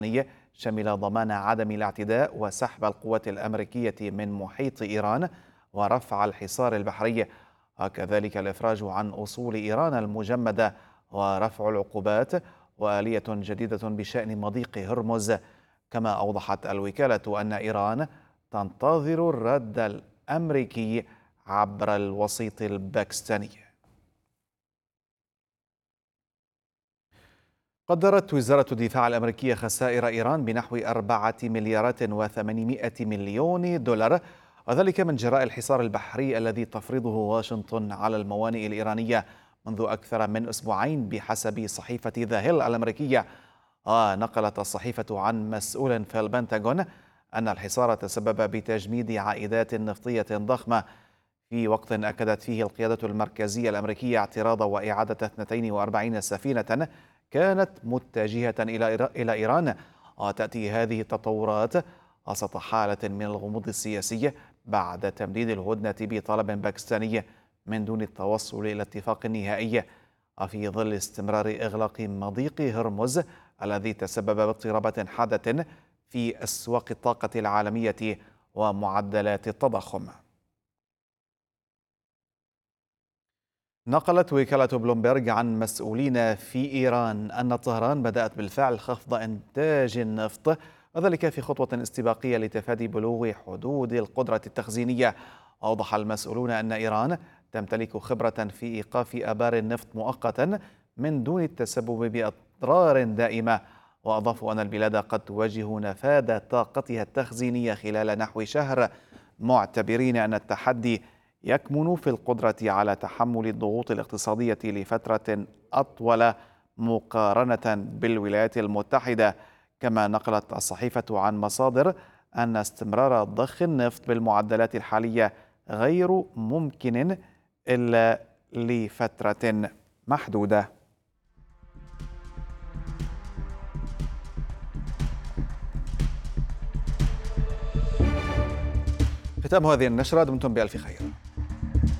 شمل ضمان عدم الاعتداء وسحب القوات الأمريكية من محيط إيران ورفع الحصار البحري، وكذلك الإفراج عن أصول إيران المجمدة ورفع العقوبات وآلية جديدة بشأن مضيق هرمز. كما أوضحت الوكالة أن إيران تنتظر الرد الأمريكي عبر الوسيط الباكستاني. قدرت وزارة الدفاع الأمريكية خسائر إيران بنحو 4,800,000,000 دولار، وذلك من جراء الحصار البحري الذي تفرضه واشنطن على الموانئ الإيرانية منذ أكثر من أسبوعين بحسب صحيفة ذا هيل الأمريكية. نقلت الصحيفة عن مسؤول في البنتاغون أن الحصار تسبب بتجميد عائدات نفطية ضخمة، في وقت أكدت فيه القيادة المركزية الأمريكية اعتراض وإعادة 42 سفينة كانت متجهة إلى إيران. وتأتي هذه التطورات وسط حالة من الغموض السياسي بعد تمديد الهدنة بطلب باكستاني من دون التوصل إلى اتفاق نهائي، وفي ظل استمرار إغلاق مضيق هرمز الذي تسبب باضطرابات حادة في أسواق الطاقة العالمية ومعدلات التضخم. نقلت وكالة بلومبرج عن مسؤولين في إيران أن طهران بدأت بالفعل خفض إنتاج النفط، وذلك في خطوة استباقية لتفادي بلوغ حدود القدرة التخزينية. أوضح المسؤولون أن إيران تمتلك خبرة في إيقاف آبار النفط مؤقتا من دون التسبب بأضرار دائمة، وأضافوا أن البلاد قد تواجه نفاذ طاقتها التخزينية خلال نحو شهر، معتبرين أن التحدي يكمن في القدرة على تحمل الضغوط الاقتصادية لفترة أطول مقارنة بالولايات المتحدة. كما نقلت الصحيفة عن مصادر أن استمرار ضخ النفط بالمعدلات الحالية غير ممكن إلا لفترة محدودة. ختام هذه النشرة، دمتم بألف خير.